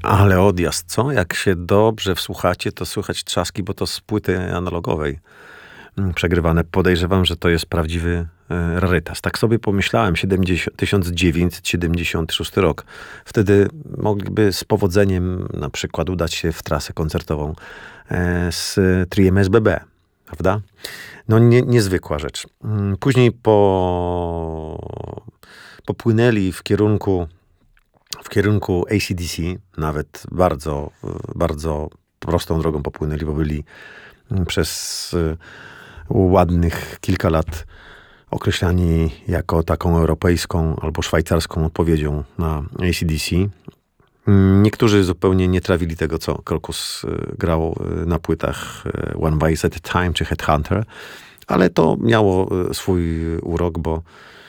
Ale odjazd, co? Jak się dobrze wsłuchacie, to słychać trzaski, bo to z płyty analogowej przegrywane. Podejrzewam, że to jest prawdziwy rarytas. Tak sobie pomyślałem, 1976 rok. Wtedy mogliby z powodzeniem na przykład udać się w trasę koncertową z triem SBB, prawda? No niezwykła rzecz. Później popłynęli w kierunku AC/DC, nawet bardzo, bardzo prostą drogą popłynęli, bo byli przez ładnych kilka lat określani jako taką europejską albo szwajcarską odpowiedzią na AC/DC. Niektórzy zupełnie nie trawili tego, co Krokus grał na płytach One Vice at a Time czy Headhunter, ale to miało swój urok, bo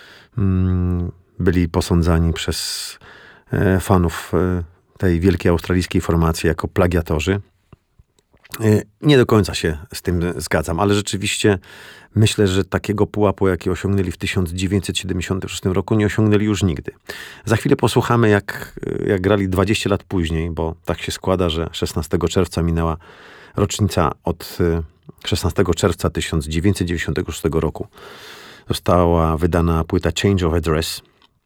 byli posądzani przez fanów tej wielkiej australijskiej formacji jako plagiatorzy. Nie do końca się z tym zgadzam, ale rzeczywiście myślę, że takiego pułapu, jaki osiągnęli w 1976 roku, nie osiągnęli już nigdy. Za chwilę posłuchamy, jak grali 20 lat później, bo tak się składa, że 16 czerwca minęła rocznica od 16 czerwca 1996 roku. Została wydana płyta Change of Address.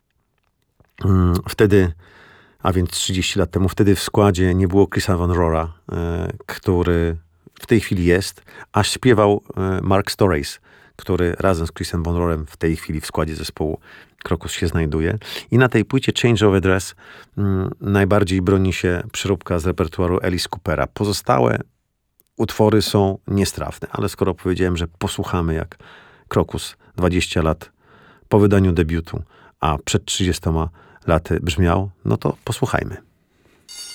Wtedy, a więc 30 lat temu, wtedy w składzie nie było Chrisa Van Rora, który w tej chwili jest, a śpiewał Mark Storace, który razem z Chrisem Van Rorem w tej chwili w składzie zespołu Krokus się znajduje. I na tej płycie Change of Address najbardziej broni się przyróbka z repertuaru Alice Coopera. Pozostałe utwory są niestrawne, ale skoro powiedziałem, że posłuchamy, jak Krokus 20 lat po wydaniu debiutu, a przed 30 laty brzmiał, no to posłuchajmy.